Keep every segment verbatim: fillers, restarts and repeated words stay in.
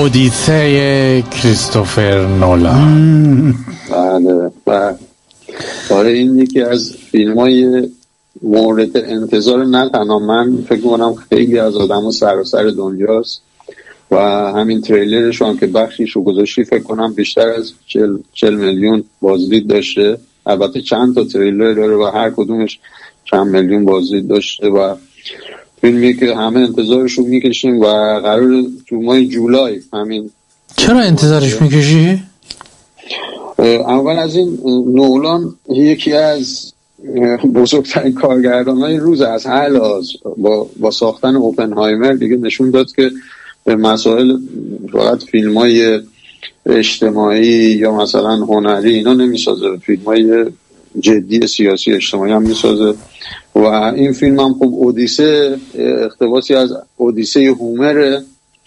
اودیسه کریستوفر نولان. بله بله. آره این یکی از فیلم‌های مورد انتظار نه تنها من، فکر کنم خیلی از آدم‌ها سراسر دنیاست و همین تریلرش هم که بخشیش رو گذاشتی فکر کنم بیشتر از چهل میلیون بازدید داشته. البته چند تا تریلر داره و هر کدومش چند میلیون بازدید داشته و فیلمی که همه انتظارش رو میکشیم و قرار تو ماه جولای همین. چرا انتظارش میکشی؟ اول از این نولان یکی از بزرگترین کارگردان‌های روز از هر لحاظ با با ساختن اوپنهایمر دیگه نشون داد که به مسائل فقط فیلم‌های اجتماعی یا مثلا هنری اینا نمیسازه، فیلم‌های جدی سیاسی اجتماعی هم میسازه و این فیلم هم خب اودیسه اقتباسی از اودیسه هومره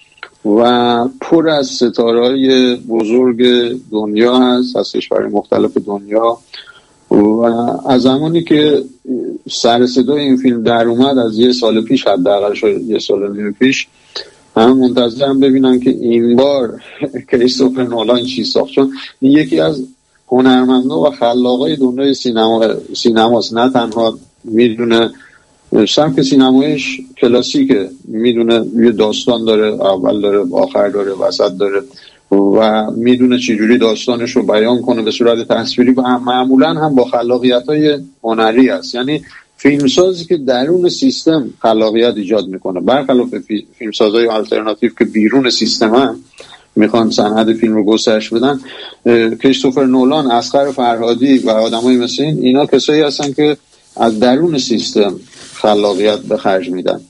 و پر از ستاره‌های بزرگ دنیا هست از کشورهای مختلف دنیا و از زمانی که سر صدای این فیلم در اومد از یه سال پیش، حداقل شد یه سال و نیم پیش، همه منتظرم ببینن که این بار کریستوفر نولان چی ساخت، چون این یکی از هنرمندا و خلاقای دنیای سینما سینماست. نه تنها میدونه سبک سینمایش کلاسیکه، میدونه یه داستان داره، اول داره، آخر داره، وسط داره و میدونه چجوری داستانش رو بیان کنه به صورت تصویری و معمولا هم با خلاقیت‌های هنری است. یعنی فیلمسازی که درون سیستم خلاقیت ایجاد میکنه، برخلاف فیلمسازهای آلترناتیو که بیرون سیستم هم میخوان صنعت فیلم رو گسترش بدن. کریستوفر نولان، اصغر فرهادی و آدمای مثل این اینا کسایی هستن که از درون سیستم خلاقیت به خرج میدن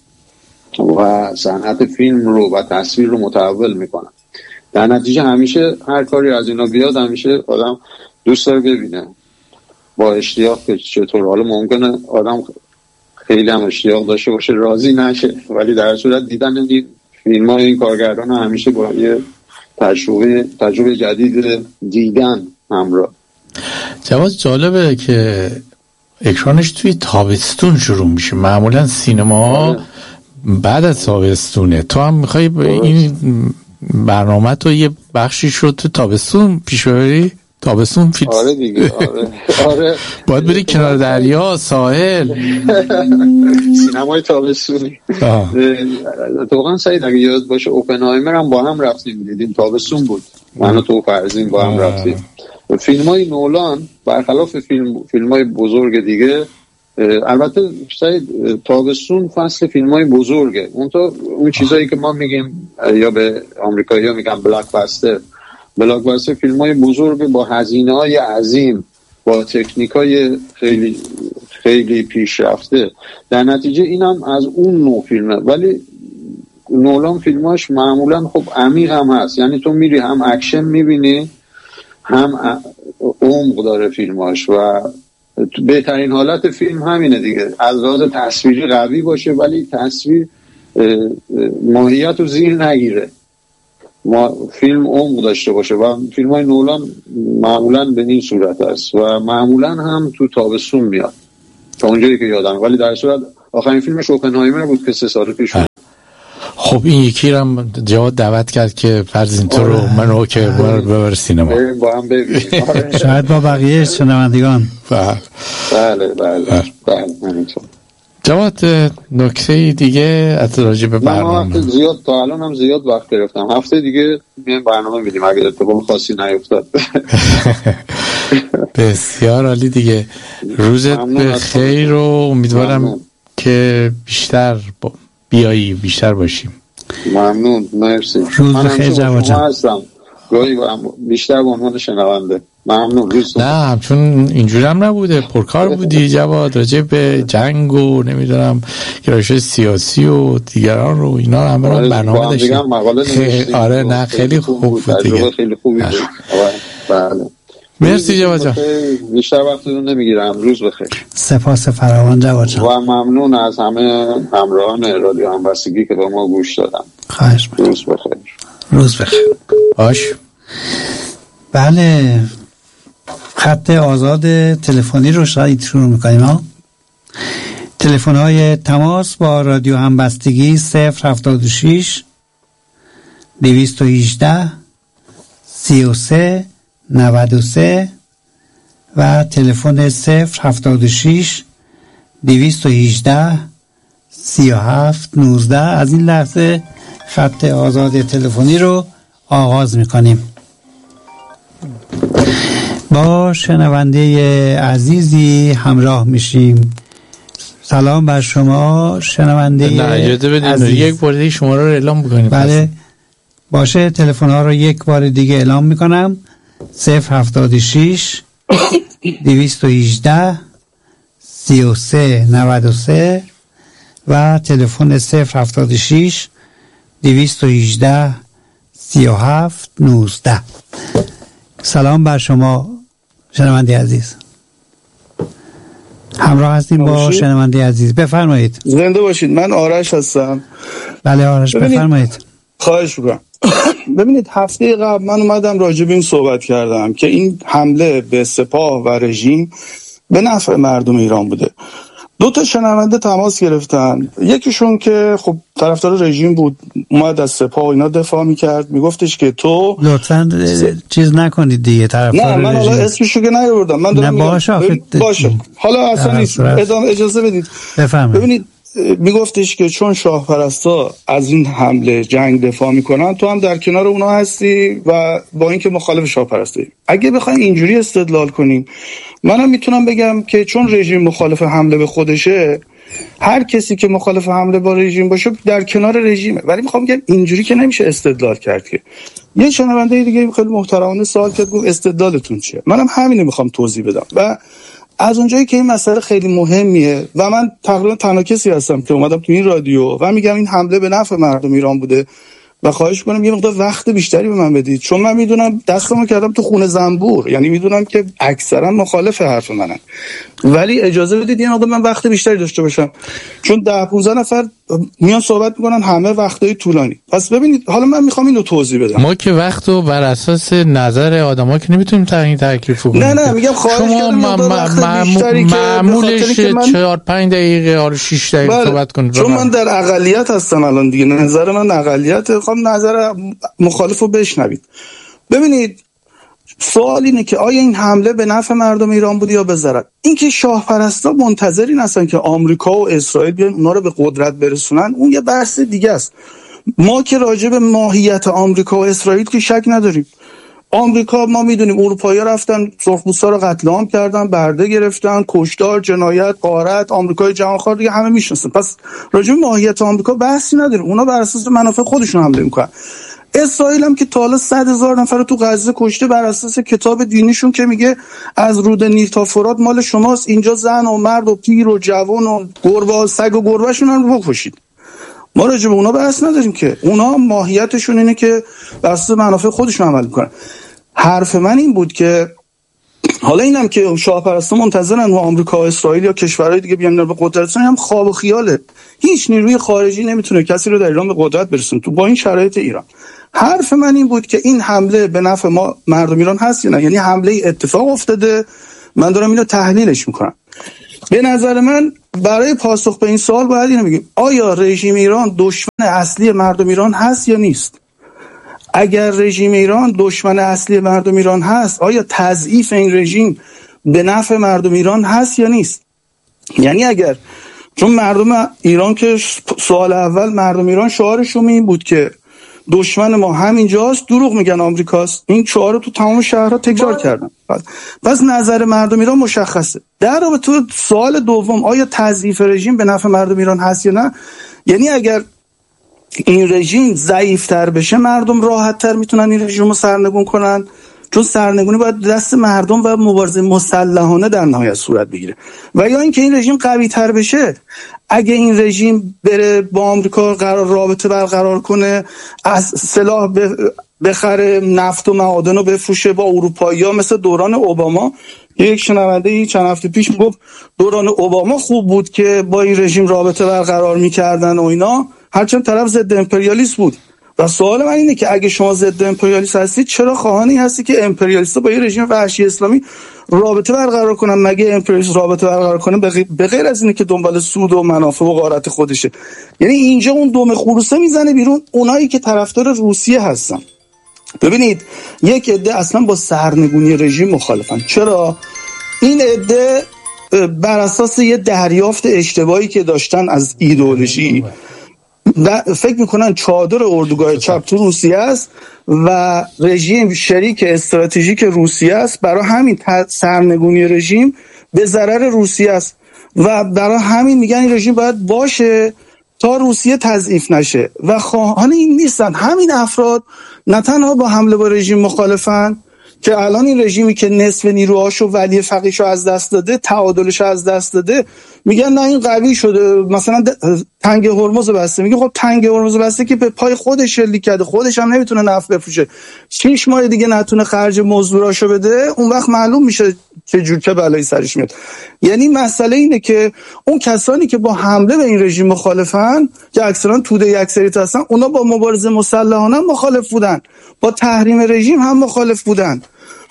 و صنعت فیلم رو و تصویر رو متحول میکنن. در نتیجه همیشه هر کاری از اینا بیاد همیشه آدم دوست داره ببینه با اشتیاق که چطور. حالا ممکنه آدم خیلی هم اشتیاق داشته باشه راضی نشه، ولی در صورت دیدن این فیلم های این کارگردان همیشه با یه تجربه تجربه جدید دیدن همراه. جواز جالبه که اکرانش توی تابستون شروع میشه، معمولا سینما بعد از تابستونه. تو هم میخوای این برنامه تو یه بخشی شد تو تابستون پیش ببری؟ تابستون فیلم. آره دیگه آره آره باید بری کنار دریا، ساحل، سینمای تابستونی. واقعا سعید اگه یاد باشه اوپنهایمر هم با هم رفتیم دیدیم، تابستون بود، من و تو فرزین با هم رفتیم. فیلمای نولان برخلاف فیلم فیلمای بزرگ دیگه، البته سعید تابستون فصل فیلمای بزرگه، اون تو اون چیزایی که ما میگیم یا به آمریکایی‌ها میگن بلاک باستر، بلاک باستر فیلمای بزرگ با هزینه‌های عظیم، با تکنیکای خیلی خیلی پیشرفته. در نتیجه اینم از اون نوع فیلمه، ولی نولان فیلماش معمولا خب عمیق هم هست، یعنی تو میری هم اکشن میبینی هم عمق داره فیلماش و بهترین حالت فیلم همینه دیگه، از لحاظ تصویری قوی باشه ولی تصویر ماهیت رو زیر نگیره، ما فیلم عمق داشته باشه و فیلم های نولان معمولا به این صورت است و معمولا هم تو تابستون میاد تا اونجایی که یادم، ولی در صورت آخرین فیلمش اوپنهایمر بود که سه سال پیش بود. خب این یکی رو هم جواد دعوت کرد که فرزین تو رو منو که ببر سینما با هم ببینیم. شاید با بقیه شنوندگان. بله بله بله بله همینطور. جواد نکته دیگه از راجع به برنامه؟ من زیاد تا الان هم زیاد وقت گرفتم، هفته دیگه میایم برنامه میدیم اگه اتفاق خاصی نیفتاد. بسیار عالی دیگه، روزت به خیر و امیدوارم که بیشتر بیایی بیشتر باشیم. ممنون، مرسی. روز بخیر جواد جان. هستم گاهی بیشتر به عنوان شنونده. ممنون. نه چون اینجوری هم نبوده، پرکار بودی جواد، راجع به جنگ و نمیدونم گرایش سیاسی و دیگران رو اینا هم برام برنامه داشتیم. خیلی آره نه خیلی خوب بود دیگه، خیلی خوبی بود. بله مرسی جواد جان، بیشتر وقتتون نمیگیرم. روز بخیر. سپاس فراوان جواد جان و ممنون از همه همراهان رادیو همبستگی که با ما گوش دادن. خواهش می‌کنم. روز بخیر. روز بخیر. باش. بله خط آزاد تلفنی رو شاید شروع میکنیم ها. تلفن های تماس با رادیو همبستگی صفر هفتاد و شش دویست و هجده سی و سه نود و سه و تلفن صفر هفتاد و شش دویست و هجده سی و هفت نوزده. از این لحظه خط آزاد تلفنی رو آغاز میکنیم. با شنونده عزیزی همراه میشیم. سلام بر شما شنونده نه اجازه بدید یک بار دیگه شما رو اعلام بکنیم. بله باشه، تلفن ها رو یک بار دیگه اعلام میکنم. صفر هفتاد و شش دویست و هجده سی و سه نود و سه و تلفن صفر هفتاد و شش دویست و هجده سی و هفت نوزده. سلام بر شما شنونده عزیز، همراه هستیم با شنونده عزیز. بفرمایید. زنده باشید. من آرش هستم. بله آرش بفرمایید. خواهش میکنم. ببینید هفته قبل من اومدم راجع به این صحبت کردم که این حمله به سپاه و رژیم به نفع مردم ایران بوده. دو تا شنونده تماس گرفتن، یکیشون که خب طرفدار رژیم بود اومد از سپاه و اینا دفاع میکرد، میگفتش که تو لطفاً س... چیز نکنید دیگه طرفدار رژیم. نه من حالا اسمشو که نیاوردم، من دارم میگم باشه باشه حالا اصلا نیست، اجازه بدید بفرمایید. ببینید میگفتش که چون شاه پرستا از این حمله جنگ دفاع میکنن تو هم در کنار اونا هستی و با اینکه مخالف شاه پرستی. اگه بخوایم اینجوری استدلال کنیم منم میتونم بگم که چون رژیم مخالف حمله به خودشه، هر کسی که مخالف حمله با رژیم باشه در کنار رژیمه. ولی میخوام بگم اینجوری که نمیشه استدلال کرد. که یه شنونده دیگه خیلی محترمانه سوال کرد، گفت استدلالتون چیه؟ منم همینو میخوام توضیح بدم. و از اونجایی که این مسئله خیلی مهمیه و من تقریبا تنها کسی هستم که اومدم تو این رادیو و میگم این حمله به نفع مردم ایران بوده و خواهش کنم یه مقدار وقت بیشتری به من بدید، چون من میدونم دستمو کردم تو خونه زنبور، یعنی میدونم که اکثرا مخالف حرف منن، ولی اجازه بدید یه مقدار من وقت بیشتری داشته باشم، چون ده پانزده نفر میان صحبت میکنن همه وقتای طولانی. پس ببینید حالا من میخوام اینو توضیح بدم. ما که وقتو بر اساس نظر آدما که نمیتونیم تعیین تکلیف کنیم. نه نه میگم خواهش شما معمولش چهار پنج دقیقه یا شش دقیقه صحبت کنید، چون من در اقلیت هستم الان دیگه، نظر من اقلیت، میخوام نظر مخالفو بشنوید. ببینید سوال اینه که آیا این حمله به نفع مردم ایران بود یا به ضرر؟ اینکه شاه پرستا منتظرین هستن که آمریکا و اسرائیل بیان اونا رو به قدرت برسونن، اون یه بحث دیگه است. ما که راجع به ماهیت آمریکا و اسرائیل که شک نداریم. آمریکا ما میدونیم اروپایی‌ها رفتن سرخپوستا رو قتل عام کردن، برده گرفتن، کشتار، جنایت، غارت، آمریکای جهانخوار دیگه همه میشناسن. پس راجع به ماهیت آمریکا بحثی نداریم. اونا بر اساس منافع خودشون حمله میکنن. اسرائیل هم که تا حالا صد هزار نفر رو تو غزه کشته بر اساس کتاب دینیشون که میگه از رود نیل تا فرات مال شماست، اینجا زن و مرد و پیر و جوان و گربه و سگ و گربهشون هم بکشید. ما راجع به اونا بحث نداریم که اونا ماهیتشون اینه که بر اساس منافع خودشون عمل میکنن. حرف من این بود که حالا اینم که شاه پرستا منتظرن و آمریکا و اسرائیل یا کشورهای دیگه بیان به قدرت رسونن، هم خواب و خیاله. هیچ نیروی خارجی نمیتونه کسی رو در ایران به قدرت برسونه تو با این شرایط ایران. حرف من این بود که این حمله به نفع ما مردم ایران هست یا نه، یعنی حمله اتفاق افتاده، من دارم اینو تحلیلش میکنم. به نظر من برای پاسخ به این سوال باید اینو بگیم آیا رژیم ایران دشمن اصلی مردم ایران هست یا نیست؟ اگر رژیم ایران دشمن اصلی مردم ایران هست، آیا تضعیف این رژیم به نفع مردم ایران هست یا نیست؟ یعنی اگر، چون مردم ایران که سوال اول مردم ایران شعارشون این بود که دشمن ما همینجاست، دروغ میگن آمریکاست، این شعار رو تو تمام شهرها تکرار کردن. پس نظر مردم ایران مشخصه. در رابطه تو سوال دوم آیا تضعیف رژیم به نفع مردم ایران هست یا نه، یعنی اگر این رژیم ضعیف‌تر بشه مردم راحت‌تر میتونن این رژیم رو سرنگون کنن، چون سرنگونی باید دست مردم و مبارزه مسلحانه در نهایت صورت بگیره. و یا اینکه این رژیم قوی‌تر بشه، اگه این رژیم بره با آمریکا قرار رابطه برقرار کنه، از سلاح بخره، نفت و معادن رو بفروشه با اروپایی‌ها، مثل دوران اوباما. یک شنونده چند هفته پیش میگفت دوران اوباما خوب بود که با این رژیم رابطه برقرار میکردن و اینا، هرچند طرف ضد امپریالیسم بود، و سوال من اینه که اگه شما ضد امپریالیست هستید چرا خواهانی هستی که امپریالیست‌ها با یه رژیم وحشی اسلامی رابطه برقرار کنن؟ مگه امپریالیست رابطه برقرار کنه به غیر از اینه که دنبال سود و منافع و غارت خودشه؟ یعنی اینجا اون دم خروسه میزنه بیرون اونایی که طرفدار روسیه هستن. ببینید یک عده اصلا با سرنگونی رژیم مخالفن. چرا؟ این عده بر اساس یه دریافت اشتباهی که داشتن از ایدئولوژی فکر میکنن چادر اردوگاه چپ تو روسیه است و رژیم شریک استراتژیک روسیه است، برای همین سرنگونی رژیم به ضرر روسیه است و برای همین میگن این رژیم باید باشه تا روسیه تضعیف نشه و خواهان این نیستن. همین افراد نه تنها با حمله با رژیم مخالفن که الان این رژیمی که نصف نیروهاشو ولی فقیهشو از دست داده، تعادلشو از دست داده، میگن نه این قوی شده، مثلا تنگ هرمز بسته. میگه خب تنگ هرمز بسته که به پای خودش شلیک کرده، خودش هم نمیتونه نفت بفروشه، شش ماه دیگه نتونه خرج مزدوراشو بده، اون وقت معلوم میشه چه جور که بلایی سرش میاد. یعنی مسئله اینه که اون کسانی که با حمله به این رژیم مخالفن که اکثرا توده اکثریت هستن، اونا با مبارزه مسلحانه مخالف بودن، با تحریم رژیم هم مخالف بودن.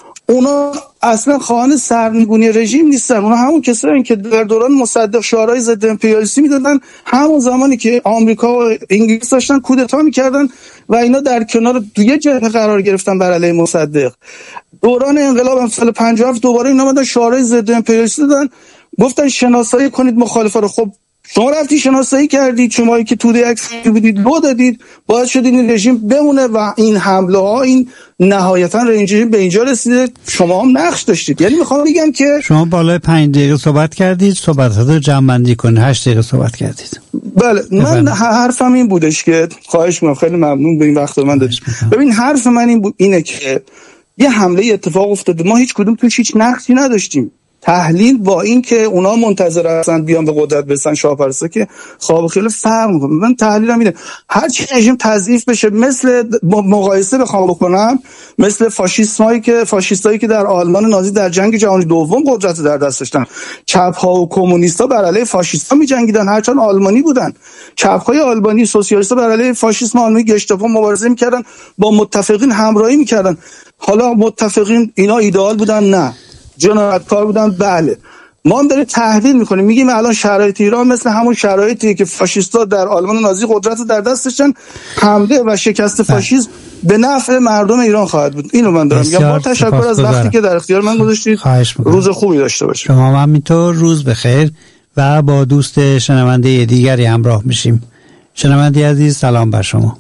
اونا اصلا خواهان سرنگونی رژیم نیستن. اونا همون کسایی که در دوران مصدق شعارهای ضد امپریالیستی میدادن، همون زمانی که آمریکا و انگلیس داشتن کودتا میکردن و اینا در کنار دوی جبهه قرار گرفتن بر علیه مصدق. دوران انقلاب سال پنجاه و هفت دوباره اینا اومدن شعارهای ضد امپریالیستی دادن، گفتن شناسایی کنید مخالفا رو. خب شما رفتی شناسایی کردید، شمایی که توده اکثری بودید لو دادید، باید شدید این رژیم بمونه و این حمله ها این نهایتا رژیم به اینجا رسیده. شما هم نقش داشتید. یعنی میخوام بگم که شما بالای پنج دقیقه صحبت کردید، صحبتات رو جمع بندی کنید. هشت دقیقه صحبت کردید. بله من حرفم این بودش که خواهش میکنم، خیلی ممنون به این وقت من دادید. ببین حرف من این بود اینه که یه حمله اتفاق افتاده، ما هیچ کدوم توش هیچ نقشی نداشتیم. تحلیل با این که اونا منتظر هستن بیان به قدرت برسن شاهپرسته که خواب خیلی فرق میکنه. من تحلیلم اینه هر چی رژیم تضعیف بشه، مثل مقایسه بخوام بکنم مثل فاشیسمایی که فاشیستایی که در آلمان نازی در جنگ جهانی دوم قدرت در دست داشتن، چپ ها و کمونیستا بر علیه فاشیستا میجنگیدن هرچند آلمانی بودن. چپ های آلمانی سوسیالیستا بر علیه فاشیسم آلمانی گشتاپو مبارزه میکردن، با متفقین همراهی میکردن. حالا متفقین اینا ایدئال بودن؟ نه. جنایتکار بودن؟ بله. ما هم داریم تحلیل میکنیم، میگیم الان شرایط ایران مثل همون شرایطی که فاشیستا در آلمان نازی قدرت در دستشن، حمله و شکست فاشیسم به نفع مردم ایران خواهد بود. اینو من دارم میگم. با تشکر از وقتی که در اختیار من گذاشتید. روز خوبی داشته باشید. شما هم همینطور، روز بخیر. و با دوست شنونده دیگری همراه میشیم. شنونده عزیز سلام بر شما.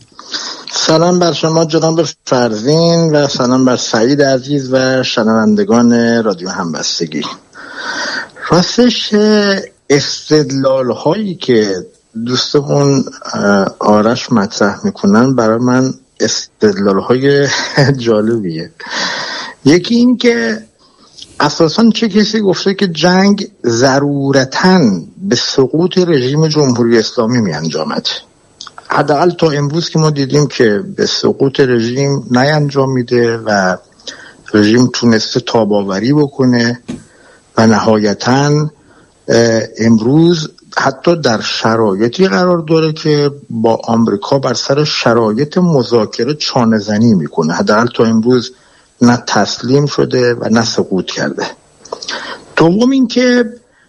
سلام بر شما جناب فرزین و سلام بر سعید عزیز و شنوندگان رادیو همبستگی. راستش استدلال هایی که دوستمون آرش مطرح میکنن برای من استدلال های جالبیه. یکی این که اساساً چه کسی گفته که جنگ ضرورتاً به سقوط رژیم جمهوری اسلامی می انجامد؟ حداقل تا امروز که ما دیدیم که به سقوط رژیم نیانجام میده و رژیم تونسته تاباوری بکنه و نهایتاً امروز حتی در شرایطی قرار داره که با آمریکا بر سر شرایط مذاکره چانه زنی میکنه. حداقل تا امروز نه تسلیم شده و نه سقوط کرده. دوم این که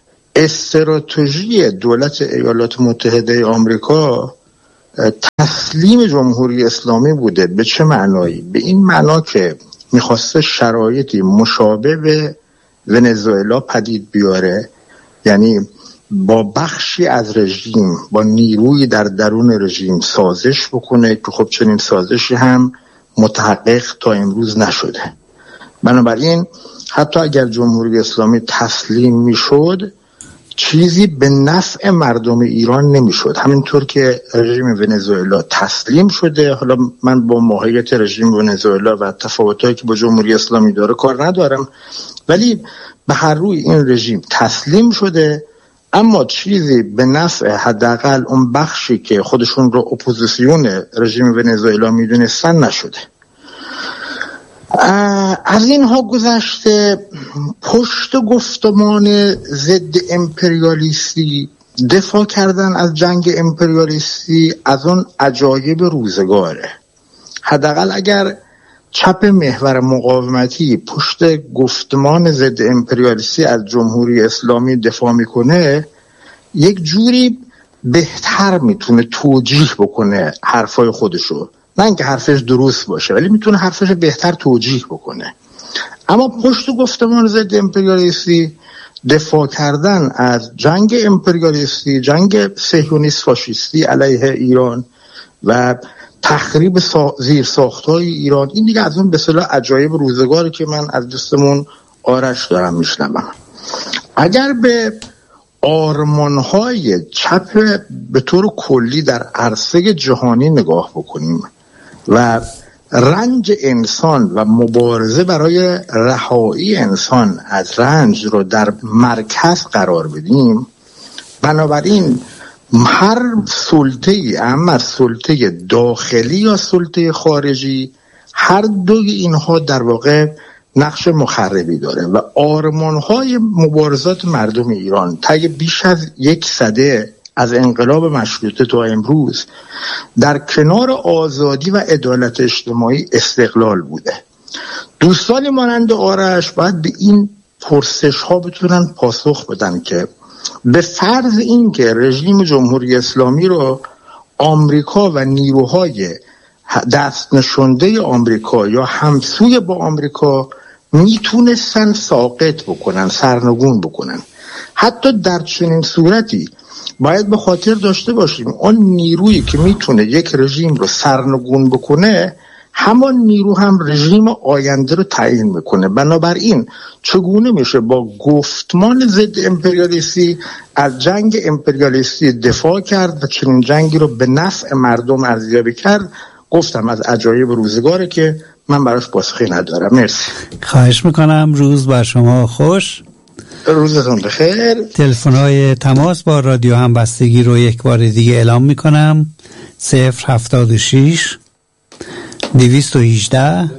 استراتژی دولت ایالات متحده آمریکا تسلیم جمهوری اسلامی بوده. به چه معنایی؟ به این معنا که میخواسته شرایطی مشابه به ونزوئلا پدید بیاره، یعنی با بخشی از رژیم، با نیروی در درون رژیم سازش بکنه که خب چنین سازشی هم متحقق تا امروز نشده. بنابراین حتی اگر جمهوری اسلامی تسلیم میشد چیزی به نفع مردم ایران نمیشد. همینطور که رژیم ونزوئلا تسلیم شده، حالا من با ماهیت رژیم ونزوئلا و تفاوتایی که با جمهوری اسلامی داره کار ندارم، ولی به هر روی این رژیم تسلیم شده، اما چیزی به نفع حداقل اون بخشی که خودشون رو اپوزیسیون رژیم ونزوئلا میدونستن نشده. از اینها گذشته پشت گفتمان ضد امپریالیستی، دفاع کردن از جنگ امپریالیستی از اون عجایب روزگاره. حداقل اگر چپ محور مقاومتی پشت گفتمان ضد امپریالیستی از جمهوری اسلامی دفاع میکنه، یک جوری بهتر میتونه توجیه بکنه حرفای خودشو، نه اینکه حرفش درست باشه ولی میتونه حرفش بهتر توجیه بکنه. اما پشت گفتمان ضد امپریالیستی دفاع کردن از جنگ امپریالیستی، جنگ صهیونیست فاشیستی علیه ایران و تخریب سا... زیر ساختای ایران، این دیگه از اون به اصطلاح عجایب روزگاری که من از دوستمون آرش دارم میشنوم. اگر به آرمانهای چپ به طور کلی در عرصه جهانی نگاه بکنیم و رنج انسان و مبارزه برای رهایی انسان از رنج رو در مرکز قرار بدیم، بنابراین هر سلطه‌ای، اما سلطه داخلی یا سلطه خارجی، هر دوی اینها در واقع نقش مخربی داره و آرمان‌های مبارزات مردم ایران طی بیش از یک سده از انقلاب مشروطه تا امروز در کنار آزادی و عدالت اجتماعی استقلال بوده. دوستانی مانند آرش باید به این پرسش‌ها بتونن پاسخ بدن که به فرض این که رژیم جمهوری اسلامی رو آمریکا و نیروهای دست نشونده آمریکا یا همسوی با آمریکا میتونستن ساقط بکنن، سرنگون بکنن، حتی در چنین صورتی باید به خاطر داشته باشیم اون نیرویی که میتونه یک رژیم رو سرنگون بکنه همان نیرو هم رژیم آینده رو تعیین میکنه. بنابراین چگونه میشه با گفتمان ضد امپریالیستی از جنگ امپریالیستی دفاع کرد و چنین جنگی رو به نفع مردم ارزیابی کرد؟ گفتم از عجایب روزگاره که من براش پاسخی ندارم. مرسی. خواهش میکنم. روز بر شما خوش. روزتون بخیر. تلفن‌های تماس با رادیو همبستگی رو یک بار دیگه اعلام میکنم: صفر هفتاد و شش دویست و هجده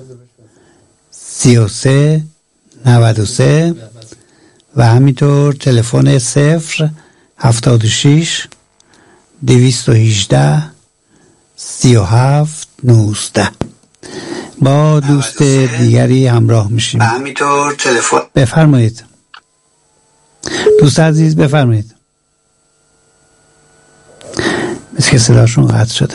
سی و سه نود و سه و همینطور تلفن صفر هفتاد و شش دویست و هجده سی و هفت نوزده. با دوست دیگری همراه میشیم. همینطور تلفن. بفرمایید دوست عزیز، بفرمایید. مثل که صداشون قطع شده.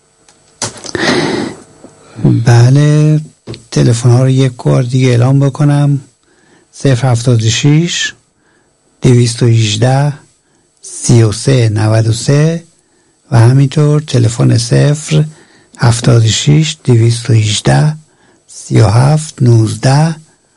بله، تلفن ها رو یک بار دیگه اعلام بکنم: صفر هفتاد و شش دویست و هجده سی و سه نود و سه و همینطور تلفن صفر هفتاد و شش دویست و هجده سی و هفت نوزده.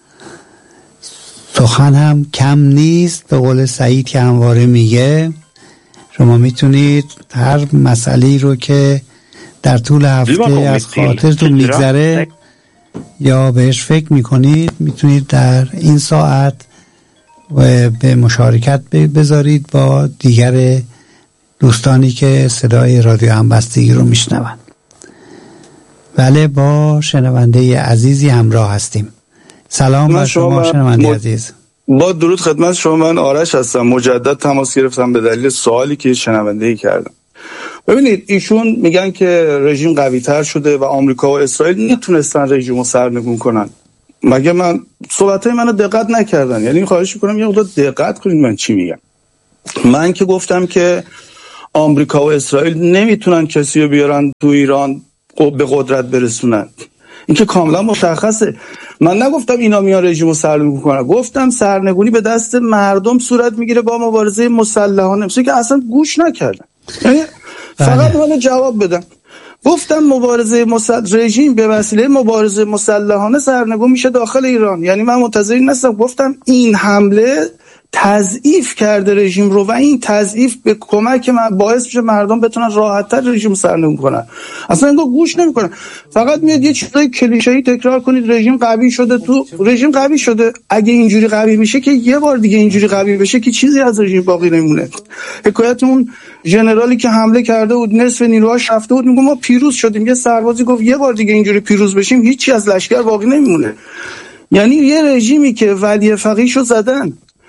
سخن هم کم نیست، به قول سعید که همواره میگه شما میتونید هر مسئله رو که در طول هفته از خاطرتون میگذره یا بهش فکر میکنید میتونید در این ساعت و به مشارکت بذارید با دیگر دوستانی که صدای رادیو همبستگی رو میشنوند. بله، با شنونده عزیزی همراه هستیم. سلام بر شما شنونده مد... عزیز. با درود خدمت شما، من آرش هستم. مجدد تماس گرفتم به دلیل سوالی که شنونده‌ای کردم. ببینید، ایشون میگن که رژیم قوی تر شده و آمریکا و اسرائیل نتونستن رژیم رو سرنگون کنن. مگه من صحبتای منو دقت نکردن؟ یعنی خواهش میکنم یه خورده دقت کنید من چی میگم. من که گفتم که آمریکا و اسرائیل نمیتونن کسی رو بیارن تو ایران به قدرت برسونن، این که کاملا مشخصه. من نگفتم اینا میان رژیم رو سرنگون کنن، گفتم سرنگونی به دست مردم صورت میگیره با مبارزه مسلحانه، مثل که اصلا گوش نکردن. یعنی فقط من جواب بدم. گفتم مبارزه مسلح رژیم به وسیله مبارزه مسلحانه سرنگون میشه داخل ایران. یعنی من منتظر نستم، گفتم این حمله تضعیف کرده رژیم رو و این تضعیف به کمک من باعث میشه مردم بتونن راحت‌تر رژیم سرنگون کنن. اصلا اینو گوش نمیکنن، فقط میاد یه چیزای کلیشه‌ای تکرار کنید رژیم قوی شده. تو رژیم قوی شده، اگه اینجوری قوی میشه که یه بار دیگه اینجوری قوی بشه که چیزی از رژیم باقی نمونه. حکایت اون ژنرالی که حمله کرده بود نصف نیروهاش رفته بود، میگه ما پیروز شدیم، یه سربازی گفت یه بار دیگه اینجوری پیروز بشیم هیچی از لشکر باقی نمیمونه. یعنی یه رژیمی که ولی فقیه‌شو زدن،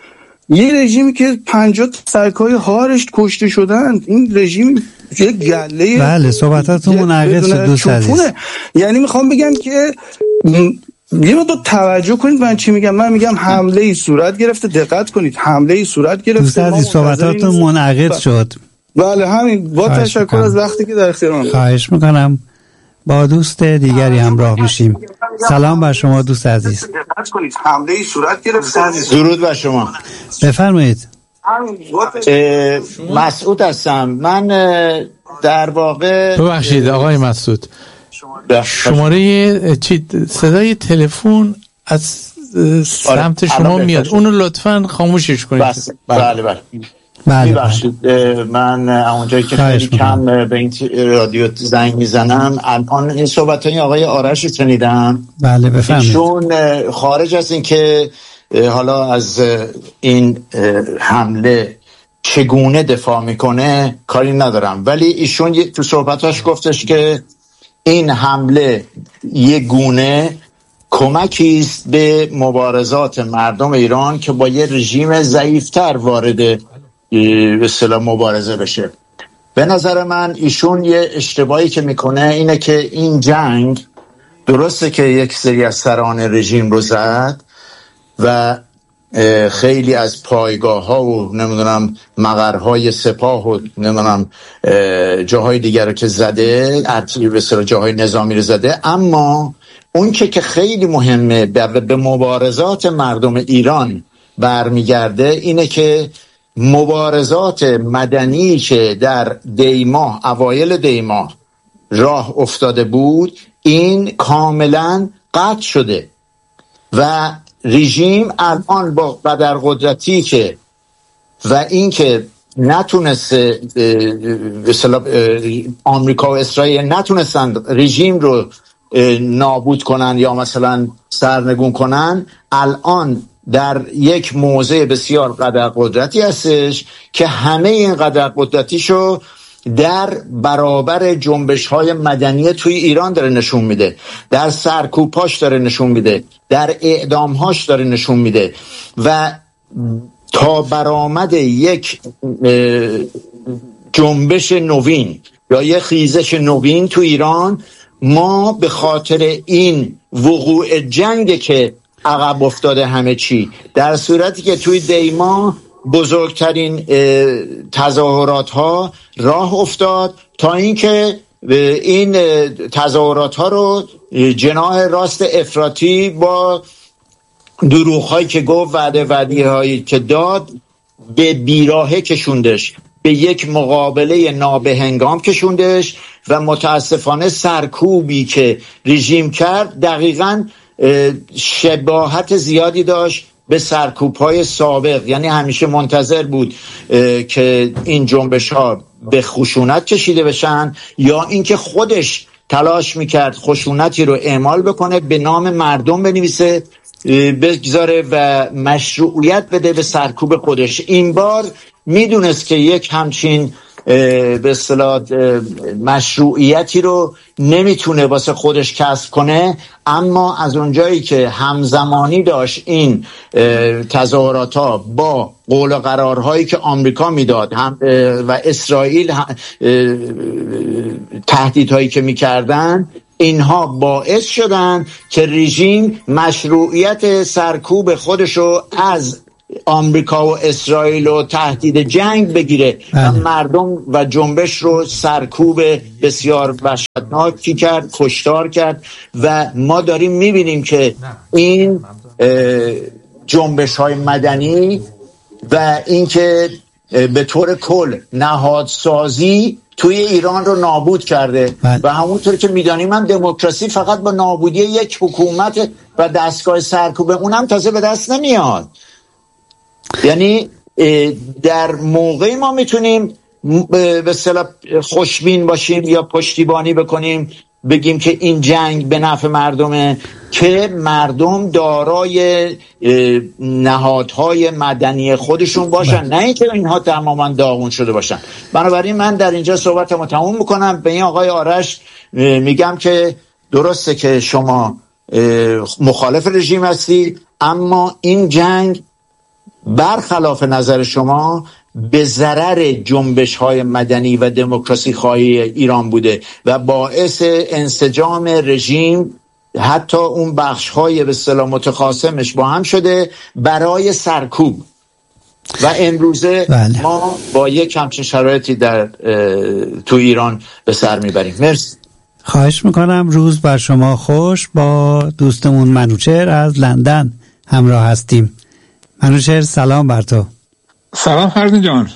یه رژیمی که پنجاه سرکای هارش کشته شدن، این رژیم یه گله. بله صحبتاتون منعقد شد دوست عزیز. یعنی میخوام بگم که یه مقدار توجه کنید من چی میگم. من میگم حمله ای صورت گرفته، دقت کنید، حمله ای صورت گرفته. دوست عزیز صحبتاتون منعقد شد. بله همین، با تشکر از وقتی که در اختیار من. خواهش میکنم. با دوست دیگری همراه میشیم. سلام بر شما دوست عزیز. دقت کنید حمله ای صورت گرفته. درود بر شما. بفرمایید. مسعود هستم. من در واقع ببخشید آقای مسعود، شماره چی صدای تلفن از سمت شما میاد، اونو لطفاً خاموشش کنید. بس. بله بله بله ببخشید. من اونجایی که خیلی کم به این رادیو زنگ میزنم الان این صحبتای آقای آرش رو شنیدم. بله بفرمایید. چون خارج از این که حالا از این حمله چگونه دفاع میکنه کاری ندارم، ولی ایشون تو صحبتاش گفتش که این حمله یک گونه کمکی است به مبارزات مردم ایران که با یه رژیم ضعیفتر وارد به اصطلاح مبارزه بشه. به نظر من ایشون یه اشتباهی که میکنه اینه که این جنگ درسته که یک سری از سران رژیم رو زد و خیلی از پایگاه ها و نمیدونم مقرهای سپاه و نمیدونم جاهای دیگر رو که زده، ارتباطی به سر جاهای نظامی رو زده، اما اون که که خیلی مهمه به مبارزات مردم ایران برمیگرده اینه که مبارزات مدنی که در دیماه اوایل دیماه راه افتاده بود این کاملا قطع شده و رژیم الان با قدر قدرتی که و این که نتونسته مثلا آمریکا و اسرائیل نتونستن رژیم رو نابود کنن یا مثلا سرنگون کنن، الان در یک موضع بسیار قدر قدرتی هستش که همه این قدر قدرتیشو در برابر جنبش های مدنی توی ایران داره نشون میده، در سرکوباش داره نشون میده، در اعدامهاش داره نشون میده و تا برآمد یک جنبش نوین یا یک خیزش نوین تو ایران ما به خاطر این وقوع جنگ که عقب افتاده همه چی، در صورتی که توی دیما بزرگترین تظاهرات ها راه افتاد تا اینکه این تظاهرات ها رو جناح راست افراطی با دروغ هایی که گفت، وعده وعدی هایی که داد به بیراهه کشوندش، به یک مقابله نابهنگام کشوندش و متاسفانه سرکوبی که رژیم کرد دقیقاً شباهت زیادی داشت به سرکوب‌های سابق. یعنی همیشه منتظر بود که این جنبش‌ها به خشونت کشیده بشن یا اینکه خودش تلاش میکرد خشونتی رو اعمال بکنه، به نام مردم بنویسه، بگذاره و مشروعیت بده به سرکوب خودش. این بار میدونست که یک همچین به اصطلاح مشروعیتی رو نمیتونه واسه خودش کسب کنه، اما از اونجایی که همزمانی داشت این تظاهرات ها با قول و قرارهایی که آمریکا میداد هم و اسرائیل تهدیدهایی که میکردن، اینها باعث شدن که رژیم مشروعیت سرکوب خودشو از آمریکا و اسرائیل و تهدید جنگ بگیره و مردم و جنبش رو سرکوب بسیار وحشتناکی کرد، کشتار کرد و ما داریم میبینیم که این جنبش های مدنی و اینکه به طور کل نهادسازی توی ایران رو نابود کرده بله. و همونطور که میدانیم هم دموکراسی فقط با نابودی یک حکومت و دستگاه سرکوب اونم تازه به دست نمیاد. یعنی در موقعی ما میتونیم به اصطلاح خوشبین باشیم یا پشتیبانی بکنیم، بگیم که این جنگ به نفع مردمه که مردم دارای نهادهای مدنی خودشون باشن، نه اینکه اینها تماما داغون شده باشن. بنابراین من در اینجا صحبتمو تموم میکنم. به این آقای آرش میگم که درسته که شما مخالف رژیم هستی، اما این جنگ برخلاف نظر شما به ضرر جنبش های مدنی و دموکراسی خواهی ایران بوده و باعث انسجام رژیم حتی اون بخش های به اصطلاح متخاصمش با هم شده برای سرکوب و امروزه بله. ما با یک همچین شرایطی در تو ایران به سر میبریم. مرسی. خواهش میکنم. روز بر شما خوش. با دوستمون منوچهر از لندن همراه هستیم. منوچهر سلام بر تو. سلام فرزین جان.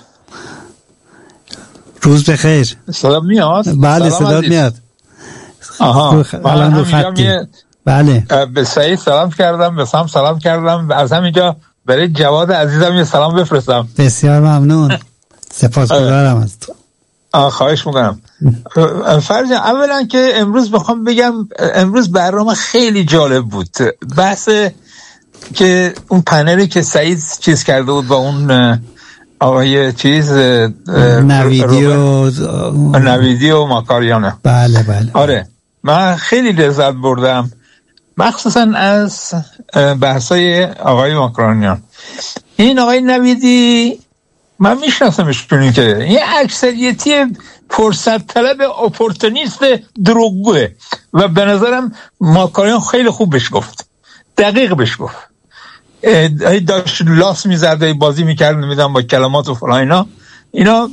روز بخیر. سلام میاد؟ بله صدات میاد. آها. الان رو خطی. بله. به سعید سلام کردم، به سام سلام کردم، از همینجا برای جواد عزیزم یه سلام بفرستم. بسیار ممنون. سپاسگزارم از تو. خواهش میکنم. فرجان اولا که امروز بخوام بگم امروز برنامه خیلی جالب بود. بحث که اون پنلی که سعید چیز کرده بود با اون آقای چیز نویدی و نویدی و ماکاریانه. بله بله. آره من خیلی لذت بردم مخصوصا از بحثای آقای ماکاریان. این آقای نویدی من میشناسمش چون که یه اکثریتی فرصت طلب اپورتونیست دروغگوه و به نظرم ماکاریان خیلی خوب بهش گفت، دقیق بهش گفت. داشت لاس میزرده بازی میکرد نمیدونم با کلمات و فلان اینا اینا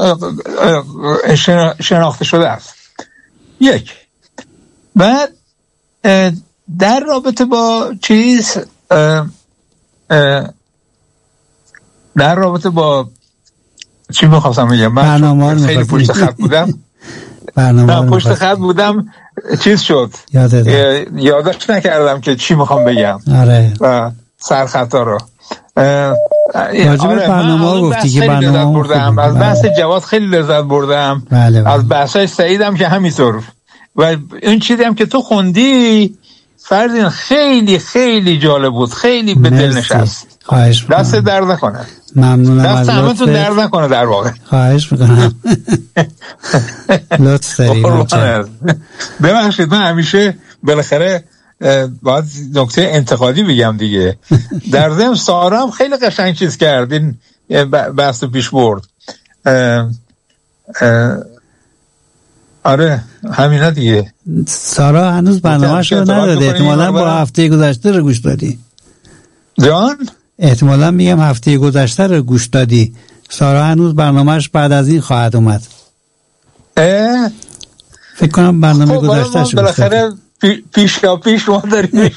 شناخته شده است. یک بعد در رابطه با چیز در رابطه با چی میخواستم بگم من خیلی پشت خط بودم برنامه پشت خط بودم چیز شد یادش نکردم که چی میخوام بگم. آره و سرخطا رو راجب آره برنامه گفتی که برنامه بردم از بحث جواد خیلی لذت بردم. بله بله. از بحثای سعیدم که همینطور و این چیزی هم که تو خوندی فرزین خیلی خیلی جالب بود، خیلی به دل نشست. خواهش میکنم. دست درد نکنه. ممنونم دست از لطفت. دست همتون درد نکنه در واقع. خواهش میکنم. لطف داری. ببخشید من همیشه بالاخره باید نکته انتقادی بگم دیگه. در ضمن سارا هم خیلی قشنگ چیز کرد، این بحث پیش برد. اه اه آره همینا دیگه. سارا هنوز برنامه‌شو نداده، احتمالاً با هفته گذشته رو گوش دادی. جان؟ احتمالاً میگم هفته گذشته رو گوش دادی. سارا هنوز برنامه‌اش بعد از این خواهد اومد. اه؟ فکر کنم برنامه خب گذشته شو بالاخره پی پیش یا پیش ما داریم.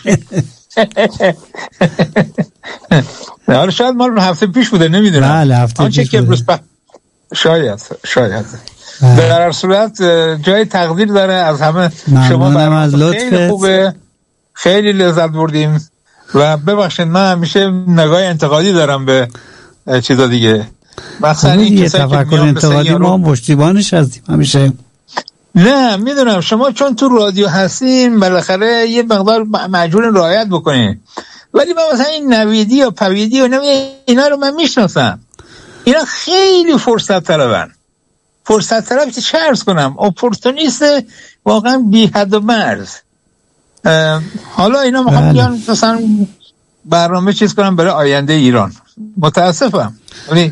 نه شاید مال هفته پیش بوده نمیدونم. بله هفته پیش که بوده. ب... شاید شاید. بله. در هر صورت جای تقدیر داره از همه شما. برنامه خیلی خوبه، خیلی لذت بردیم و ببخشید من همیشه نگاه انتقادی دارم به چیزا دیگه. مثلا این کسایی که تفکر انتقادی ما هم پشتیبانش هستیم همیشه. نه میدونم شما چون تو رادیو هستین بالاخره یه مقدار مجبور رعایت بکنین، ولی من مثلا این نویدی و پویدی و اینا رو من میشناسم. اینا خیلی فرصت طلبن. فرصت طلب که چه عرض کنم اپورتونیست واقعا بی حد و مرز. حالا اینا میخوام بیان مثلا برنامه چیز کنم برای آینده ایران. متاسفم ولی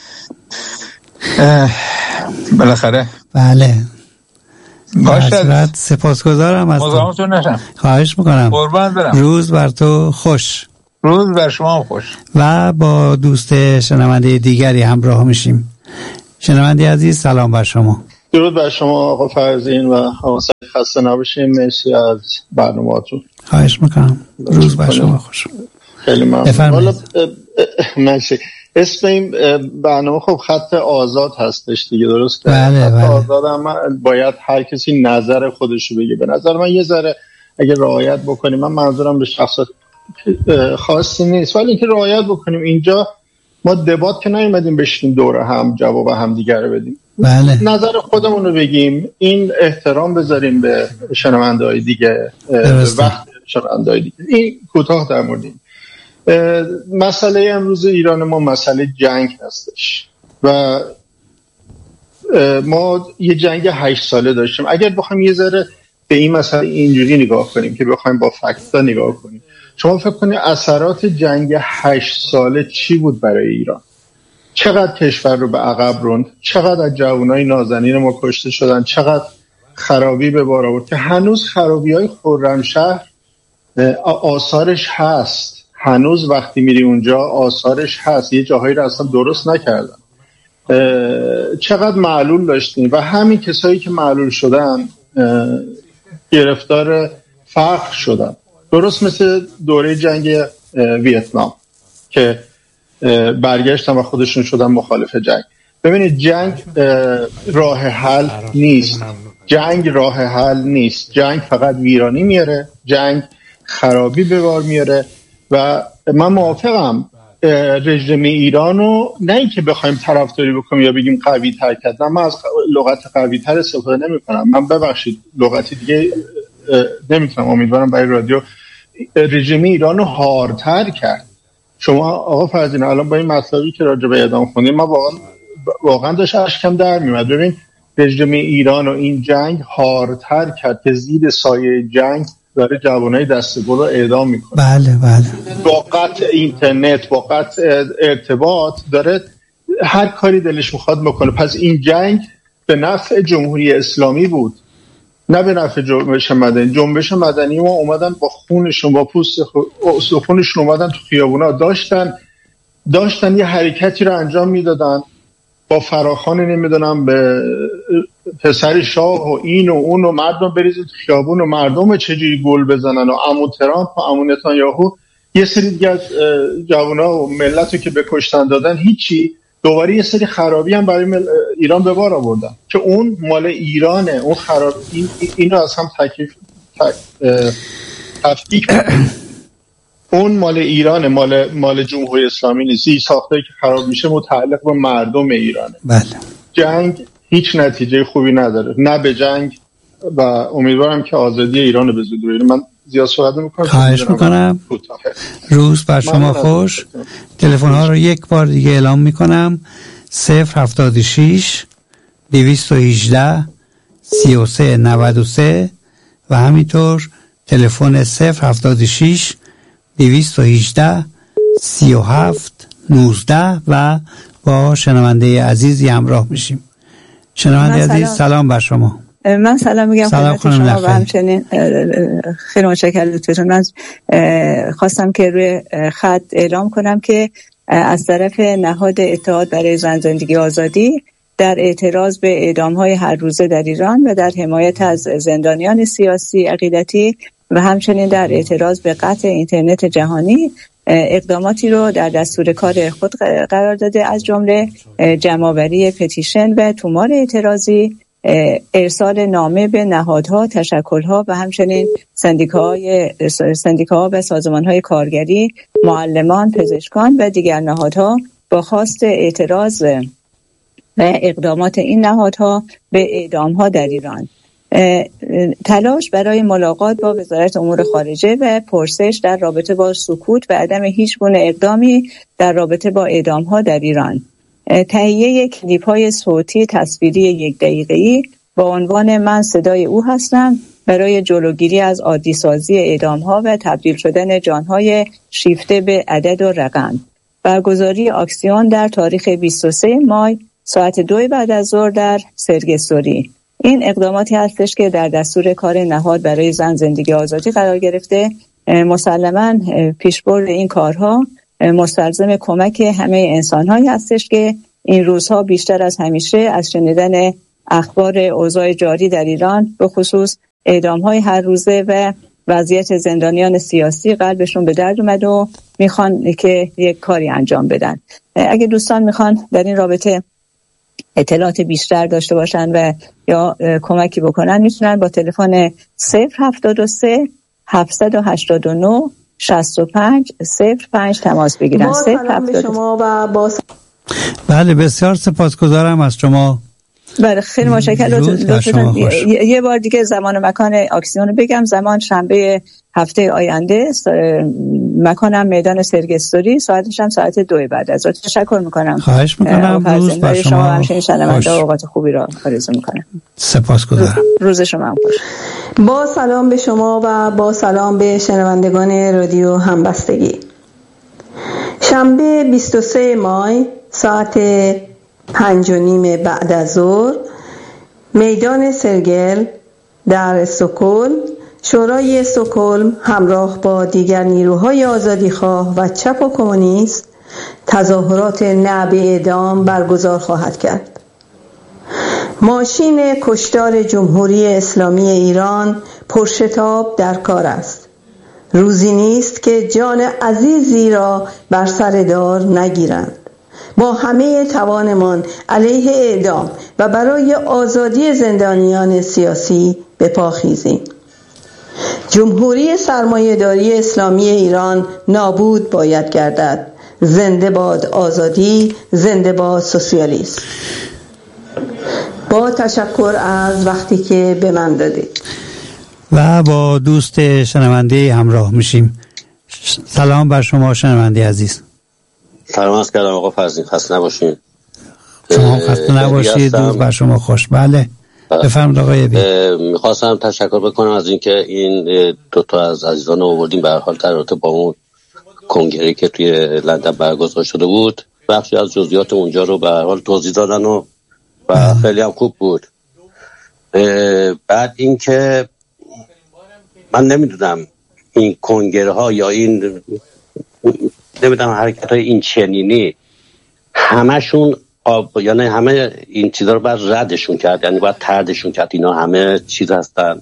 بالاخره بله باشد. سپاسگزارم از تو. نشم. خواهش میکنم. قربان برم. روز بر تو خوش. روز بر شما خوش. و با دوست شنونده دیگری همراه میشیم. شنونده عزیز سلام بر شما. درود بر شما آقا فرزین و همسر خسته نباشین. مرسی از برنامه‌تون. خواهش میکنم. روز بر شما خوش. خیلی ممنون. حالا مرسی. اسم این برنامه خب خط آزاد هستش دیگه، درست؟ بله خط بله. آزاد هم باید هر کسی نظر خودشو بگه. به نظر من یه ذره اگه رعایت بکنیم، من منظورم به شخصات خاصی نیست، ولی اینکه رعایت بکنیم اینجا ما دبات که نیومدیم بشینیم دور هم جواب هم دیگر رو بدیم. بله. نظر خودمون رو بگیم، این احترام بذاریم به شنونده‌های دیگه، وقت شنونده‌های دیگه. این کوتاه در مورد این مسئله امروز ایران ما مسئله جنگ هستش و ما یه جنگ هشت ساله داشتیم. اگر بخوایم یه ذره به این مسئله اینجوری نگاه کنیم که بخوایم با فکتا نگاه کنیم، شما فکر کنید اثرات جنگ هشت ساله چی بود برای ایران؟ چقدر کشور رو به عقب روند، چقدر از جوانای نازنین ما کشته شدن، چقدر خرابی به بار آورد که هنوز خرابی‌های خرمشهر آثارش هست. هنوز وقتی میری اونجا آثارش هست، یه جاهایی رو اصلا درست نکردن. چقدر معلول داشتیم و همین کسایی که معلول شدن گرفتار فقر شدن، درست مثل دوره جنگ ویتنام که برگشتن و خودشون شدن مخالف جنگ. ببینید جنگ راه حل نیست، جنگ راه حل نیست، جنگ فقط ویرانی میاره، جنگ خرابی به بار میاره و من موافقم رژیم ایرانو نه اینکه بخوایم طرفداری بکنیم یا بگیم قوی تر کرد، من از لغت قوی تر استفاده نمی کنم، من ببخشید لغتی دیگه نمیتونم، امیدوارم برای رادیو. رژیم ایرانو هارتر کرد. شما آقا فرزین الان با این مطلبی که راجع به اعدام خوندیم من واقعا واقعا داشت اشکم در میاد. ببین رژیم ایران و این جنگ هارتر کرد که زیر سایه جنگ داره جوانای دستگل رو اعدام میکنه. بله بله. با قطع اینترنت، با قطع ارتباط داره هر کاری دلش میخواد بکنه. پس این جنگ به نفع جمهوری اسلامی بود، نه به نفع جنبش مدنی. جنبش مدنی ما اومدن با خونشون، با پوست خونشون اومدن تو خیابونا، داشتن داشتن یه حرکتی رو انجام میدادن با فراخان نمیدونم به پسر شاه و این و اون و مردم بریزید خیابون و مردم چجوری گل بزنن و عمو ترامپ و عمو نتانیاهو یه سری دیگه از جوانا و ملت رو که بکشتن دادن، هیچی. دوباره یه سری خرابی هم برای مل... ایران به بار آوردن که اون مال ایرانه. اون خراب این اینو از هم تکیف تک... تفکیک اون مال ایرانه، مال مال جمهوری اسلامی نیست. این ساختایی که خراب میشه متعلق به مردم ایرانه. بله. جنگ هیچ نتیجه خوبی نداره، نه به جنگ، و امیدوارم که آزادی ایران رو به زودی ببینیم. من زیاد صحبت نمی‌کنم. خواهش میکنم. روز بر شما خوش. تلفن ها رو یک بار دیگه اعلام میکنم: صفر هفتاد و شش دویست و هجده سی و سه نود و سه و همینطور تلفن صفر هفتاد و شش دویست و هجده سی و هفت نوزده و با شنونده عزیزی همراه میشیم. شنونده عزیز سلام بر شما. من سلام میگم خدمت شما و همچنین خیلی متشکرم لطفتون. من خواستم که روی خط اعلام کنم که از طرف نهاد اتحاد برای زن زندگی آزادی در اعتراض به اعدام‌های هر روزه در ایران و در حمایت از زندانیان سیاسی عقیدتی و همچنین در اعتراض به قطع اینترنت جهانی اقداماتی رو در دستور کار خود قرار داده، از جمله جمع‌آوری پتیشن و تومار اعتراضی، ارسال نامه به نهادها، تشکل‌ها و همچنین سندیکاهای سندیکاها و سازمان‌های کارگری، معلمان، پزشکان و دیگر نهادها با خواست اعتراض و اقدامات این نهادها به اعدام‌ها در ایران. تلاش برای ملاقات با وزارت امور خارجه و پرسش در رابطه با سکوت و عدم هیچ گونه اقدامی در رابطه با اعدام‌ها در ایران. تهیه کلیپ‌های صوتی تصویری یک دقیقه‌ای با عنوان من صدای او هستم برای جلوگیری از عادی‌سازی اعدام‌ها و تبدیل شدن جان‌های شیفته به عدد و رقم. برگزاری آکسیون در تاریخ بیست و سه مای ساعت دو بعد از ظهر در سرگستوری. این اقداماتی هستش که در دستور کار نهاد برای زن زندگی آزادی قرار گرفته. مسلماً پیشبرد این کارها مستلزم کمک همه انسان‌هایی هستش که این روزها بیشتر از همیشه از شنیدن اخبار اوضاع جاری در ایران به خصوص اعدام‌های هر روزه و وضعیت زندانیان سیاسی قلبشون به درد اومد و میخوان که یک کاری انجام بدن. اگه دوستان میخوان در این رابطه اطلاعات بیشتر داشته باشن و یا کمکی بکنن میتونن با تلفن صفر هفتاد و سه هفتصد و هشتاد و نه شصت و پنج صفر پنج تماس بگیرن. سلام به شما و با بله بسیار سپاسگزارم از شما بله خیلی متشکرم. لطفاً یه بار دیگه زمان و مکان اکسیون رو بگم. زمان شنبه هفته آینده، مکانم میدان سرگستوری، ساعتش هم ساعت دو بعد از ظهر. تشکر میکنم. خواهش میکنم. روز بر شما شما همچنین شنونده اوقات خوبی را آرزو میکنم. سپاسگزارم. روز شما هم خوش. با سلام به شما و با سلام به شنوندگان رادیو همبستگی. شنبه بیست و سوم مای ساعت پنج و نیم بعد از ظهر، میدان سرگل در استکهلم، شورای استکهلم همراه با دیگر نیروهای آزادیخواه و چپ و کمونیست تظاهرات نه به اعدام برگزار خواهد کرد. ماشین کشتار جمهوری اسلامی ایران پرشتاب در کار است. روزی نیست که جان عزیزی را بر سر دار نگیرند. با همه توانمان علیه اعدام و برای آزادی زندانیان سیاسی به پا خیزیم. جمهوری سرمایه‌داری اسلامی ایران نابود باید گردد. زنده باد آزادی، زنده باد سوسیالیسم. با تشکر از وقتی که به من دادید. و با دوست شنونده همراه میشیم. سلام بر شما شنونده عزیز. سلام عرض کردم آقا فرزین، خسته نباشین. شما خسته نباشید. روز بر شما خوش. بله بفرمایید آقای بی. میخواستم تشکر بکنم از اینکه این دو تا از عزیزان رو آوردیم به هر حال در رابطه با اون کنگره که توی لندن برگزار شده بود. بخشی از جزئیات اونجا رو به هر حال توضیح دادن و و خیلی هم خوب بود. بعد اینکه من نمیدونم این کنگره ها یا این نمیدونم حرکت های این چنینی همشون آب، یعنی همه این چیزا رو باید ردشون کرد، یعنی باید تردشون کرد. اینا همه چیز هستن،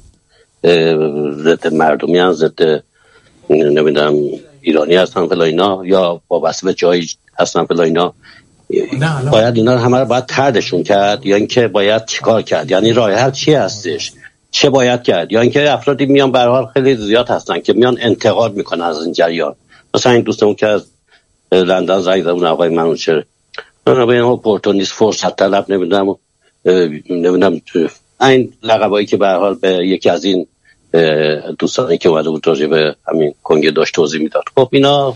ضد مردمی هستن، ضد نمیدونم ایرانی هستن فلا اینا، یا وابسته به جایی هستن فلا اینا. باید اینا رو همه رو باید تردشون کرد، یا اینکه باید چیکار کرد، یعنی راه حل چی هستش، چه باید کرد. یا اینکه افرادی میان به هر حال خیلی زیاد هستن که میان انتقاد میکنن از این جریان. مثلا این دوستمون که از لندن زنگ زد، آقای منوچهر، من به این اپورتونیست، فرصت طلب، نمیدونم نمیدونم این لقبایی که به هر حال به یکی از این دوستانی که اومده بود راجع به همین کنگره داشت توضیح میداد. خب اینا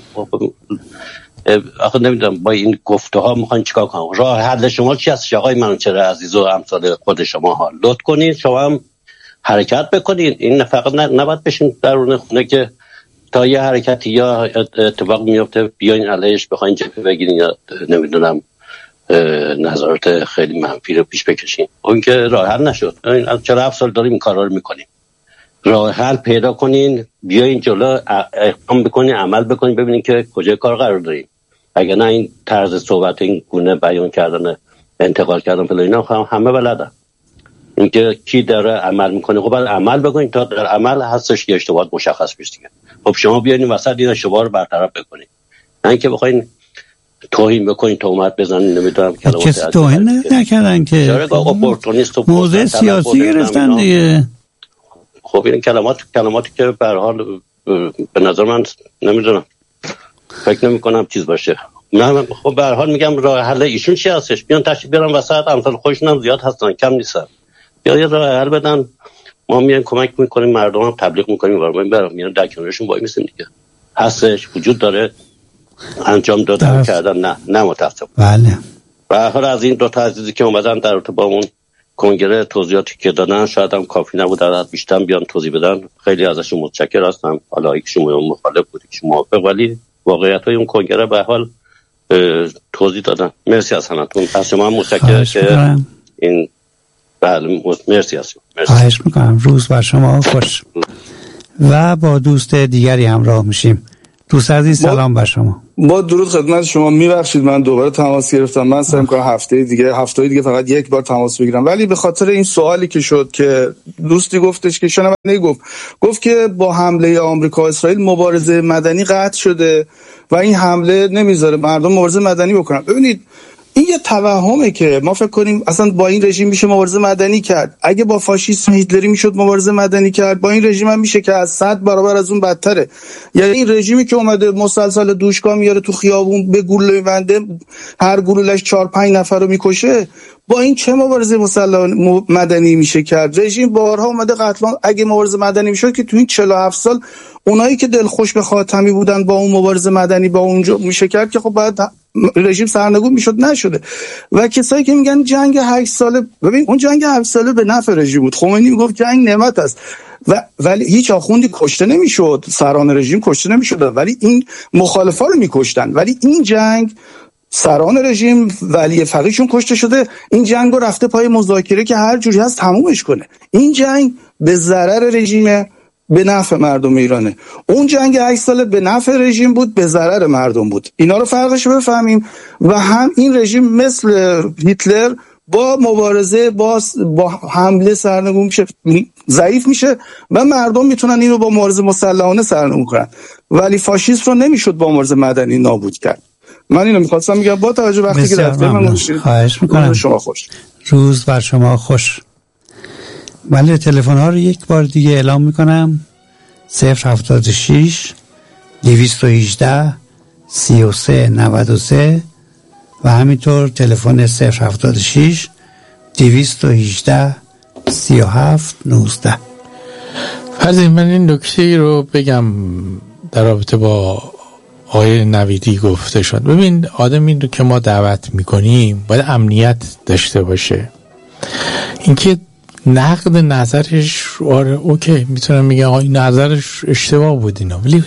آخه نمیدونم با این گفته ها میخواین چیکار کنم؟ راه حل شما چی هست آقای منوچهر عزیز و امثال خود شما ها؟ لطف کنید شما هم حرکت بکنید. این فقط نباید بشین درون خونه که تا یه حرکتی یا اتفاق میفته بیاین علیش بخواین جبهه بگیرین یا نمیدونم نظرات خیلی منفی رو پیش بکشین. اون که راه حل نشد. چرا هفت سال داریم این کارا رو میکنیم؟ راه حل پیدا کنین، بیاین جلو، اقدام بکنین، عمل بکنین، ببینین که کجای کار قرار داریم. اگه نه این طرز صحبت، این گونه بیان کردن، انتقال کردن فلان اینا هم همه بلدن. اینکه کی داره عمل میکنه، خب باید عمل بکنین تا در عمل هستش که اشتباهات مشخص بشه دیگه. خب شما بیاین وسط این اشتباه رو برطرف بکنین، نه اینکه بخواین توهین بکنین، تهمت بزنین، نمیدونم کلمات کسی توهین نکردن که موضع سیاسی گرفتن دیگه. خب این کلمات کلماتی که به هر حال به نظر من نمیدونم، فکر نمی کنم چیز باشه. من خب به هر حال میگم راه حل ایشون چی هستش؟ بیان تشریف بیارن وسط، امثال خودشون هم زیاد هستن، کم نیستن. یا یه راه حل بدن، ما میایم کمک میکنیم، مردم هم تبلیغ میکنیم، وارد برام میان در کنارشون وای میسیم دیگه. هستش، وجود داره، انجام دادن کردن نه نه متاسفم. بله. به هر حال از این دو تا عزیزی که اومدن در ارتباط با اون کنگره توضیحاتی که دادن شاید هم کافی نبود، در بیشتر بیان توضیح بدن. خیلی ازشون متشکر هستم. حالا یکیشون مخالف بود، یکیشون موافق، ولی واقعیت‌های اون کنگره به هر حال توضیح دادن. مرسی از همتون. از شما هم متشکرم که این بله مرسی از شما. خواهش میکنم. روز بر شما خوش. و با دوست دیگری همراه میشیم. دوست عزیز سلام بر شما. با درود خدمت شما. میبخشید من دوباره تماس گرفتم. من سعی می‌کنم هفته دیگه هفته دیگه فقط یک بار تماس بگیرم، ولی به خاطر این سوالی که شد که دوستی گفتش که شنونده گفت گفت که با حمله آمریکا اسرائیل مبارزه مدنی قطع شده و این حمله نمیذاره مردم مبارزه مدنی بکنن. ببینید این یه توهمه که ما فکر کنیم اصلا با این رژیم میشه مبارزه مدنی کرد. اگه با فاشیسم هیتلری میشد مبارزه مدنی کرد، با این رژیم هم میشه که از صد برابر از اون بدتره. یعنی این رژیمی که اومده مسلسل دوشکا میاره تو خیابون به گلوله میبنده، هر گلولش چهار پنج نفر رو میکشه، با این چه مبارزه مسلح مدنی میشه کرد؟ رژیم بارها اومده قتل. اگه مبارزه مدنی میشد که تو این چهل و هفت سال اونایی که دلخوش به خاتمی بودن با اون مبارزه مدنی با اونجا میشه کرد که خب بعد رژیم سرنگون میشد، نشده. و کسایی که میگن جنگ هشت ساله، ببین اون جنگ هشت ساله به نفع رژیم بود. خمینی میگفت جنگ نعمت است و ولی هیچ آخوندی کشته نمیشد، سران رژیم کشته نمیشد، ولی این مخالفا رو میکشتن. ولی این جنگ سران رژیم ولی فقیهشون کشته شده، این جنگ رو رفته پای مذاکره که هر جوری هست تمومش کنه. این جنگ به ضرر رژیمه، به نفع مردم ایرانه. اون جنگ هشت ساله به نفع رژیم بود، به ضرر مردم بود. اینا رو فرقش رو بفهمیم. و هم این رژیم مثل هیتلر با مبارزه با با حمله سرنگون میشه، ضعیف میشه و مردم میتونن اینو با مبارزه مسلحانه سرنگون کنن. ولی فاشیسم رو نمیشد با مبارزه مدنی نابود کرد. من اینو میخواستم میگم با توجه وقتی که رفتم من خواهش میکنم. شما خوش روز بر شما خوش. بله، تلفن ها رو یک بار دیگه اعلام میکنم: صفر هفتاد و شش دویست و هجده سی و سه نود و سه و همینطور تلفن صفر هفتاد و شش دویست و هجده سی و هفت نوزده. فرضی من این نکته رو بگم در رابطه با آقای نویدی گفته شد. ببین آدمی رو که ما دعوت میکنیم باید امنیت داشته باشه. اینکه نقد نظرش آره اوکی میتونم میگم آقا این نظرش اشتباه بود اینا، ولی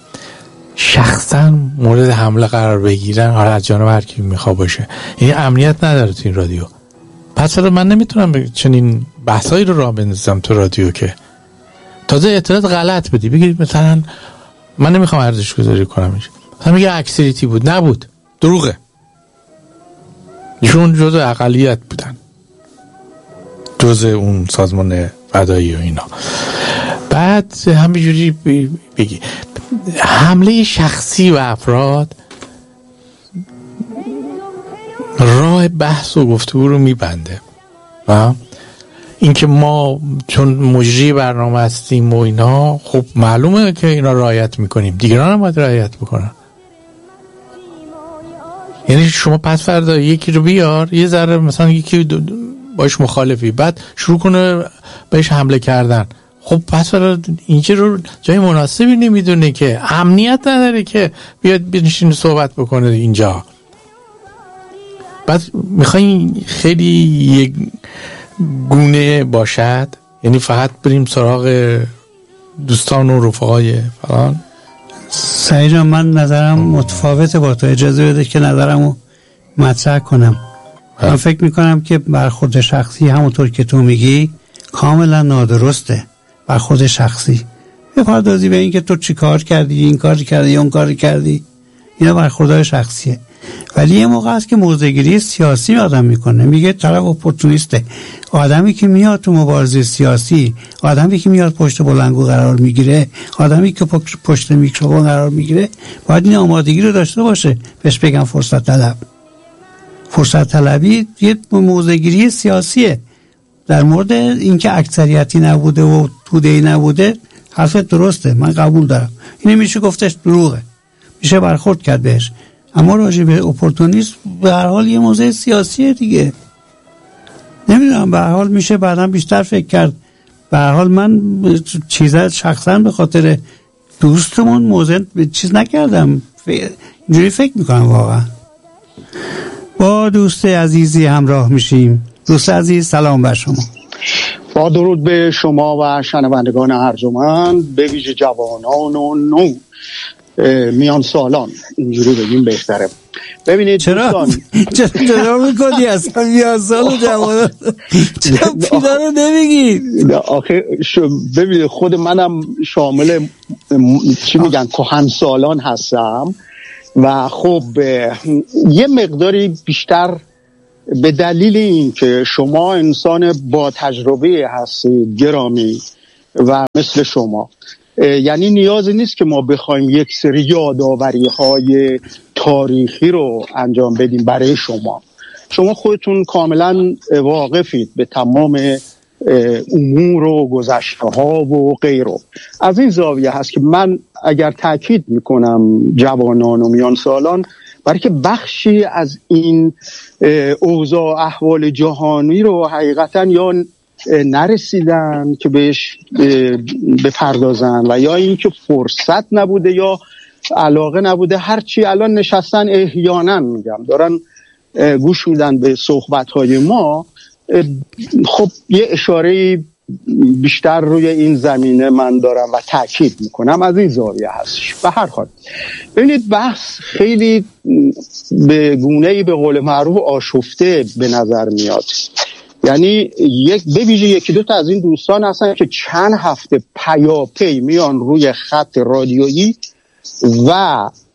شخصا مورد حمله قرار بگیرن حالا از جانب هر کی میخواد باشه، یعنی امنیت نداره تو این رادیو. پس حالا من نمیتونم چنین بحثایی رو راه بندازم تو رادیو که تازه اطلاعات غلط بدی بگید مثلا من نمیخوام ارزش گذاری کنم اینجا، مثلا میگه اکثریتی بود، نبود، دروغه، ایشون جزء اقلیت بودن، جزء اون سازمان فدایی و اینا. بعد همینجوری بگی حمله شخصی و افراد راه بحث و گفتگو رو میبنده. و اینکه ما چون مجری برنامه هستیم و اینا، خب معلومه که اینا رعایت میکنیم، دیگران هم باید رعایت بکنن. یعنی شما پس فردا یکی رو بیار یه ذره مثلا یکی باش مخالفی بعد شروع کنه بهش حمله کردن، خب پس فردا اینجا رو جای مناسبی نمیدونه که امنیت نداره که بیاد بنشین صحبت بکنه اینجا. بعد میخواین خیلی یک گونه باشد، یعنی فقط بریم سراغ دوستان و رفقای فلان. سعید جان من نظرم متفاوته با تو، اجازه بده که نظرمو مطرح کنم. من فکر میکنم که برخورد شخصی همونطور که تو میگی کاملا نادرسته. برخورد شخصی بپردازی به این که تو چی کار کردی، این کار کردی، اون کار کردی، اینا برخوردهای شخصیه. ولی یه موقع است که موضع‌گیری سیاسی آدم میکنه، میگه طرف اپورتونیسته. آدمی که میاد تو مبارزه سیاسی، آدمی که میاد پشت بلندگو قرار میگیره، آدمی که پشت میکروفون قرار میگیره، باید این آمادگی رو داشته باشه. بهش بگم فرصت طلب. فرصت طلبی یه موضع‌گیری سیاسیه. در مورد اینکه اکثریتی نبوده و توده‌ای نبوده حرفت درسته، من قبول دارم. اینه میشه گفتش دروغه، میشه برخورد کرد بهش. اما راجع به اپورتونیسم به هر حال یه موضوع سیاسیه دیگه. نمیدونم، به هر حال میشه بعداً بیشتر فکر کرد. به هر حال من چیزا شخصا به خاطر دوستمون موضوع چیز نکردم، اینجوری فکر میکنم واقعا. با دوست عزیزی همراه میشیم. دوست عزیز سلام بر شما. با درود به شما و شنوندگان ارجمند، به ویژه جوانان و نو میان سالان، اینجوری بگیم بهتره. ببینید چرا دوستان چرا میکنی اصلا میان سال و جوانان چرا پیدا رو نمیگی؟ آخه ببینید خود منم شامل چی میگن کهن سالان هستم و خب یه مقداری بیشتر به دلیل این که شما انسان با تجربه هستید گرامی و مثل شما، یعنی نیازی نیست که ما بخوایم یک سری یادآوری های تاریخی رو انجام بدیم برای شما. شما خودتون کاملا واقفید به تمام امور و گذشته ها و غیره. از این زاویه هست که من اگر تاکید میکنم جوانان و میان سالان، برای که بخشی از این اوضاع احوال جهانی رو حقیقتا یا نرسیدن که بهش بپردازن و یا این که فرصت نبوده یا علاقه نبوده، هرچی الان نشستن احیانا میگم دارن گوش میدن به صحبت‌های ما. خب یه اشاره بیشتر روی این زمینه من دارم و تاکید میکنم، از این زاویه هستش. به هر حال ببینید بحث خیلی به گونه‌ای به قول معروف آشفته به نظر میاد. یعنی یک به ویژه یکی دو تا از این دوستان هستن که چند هفته پیاپی میان روی خط رادیویی و